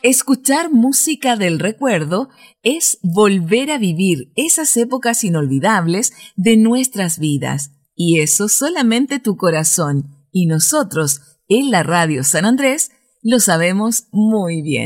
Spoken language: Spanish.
Escuchar música del recuerdo es volver a vivir esas épocas inolvidables de nuestras vidas. Y eso solamente tu corazón y nosotros en la Radio San Andrés lo sabemos muy bien.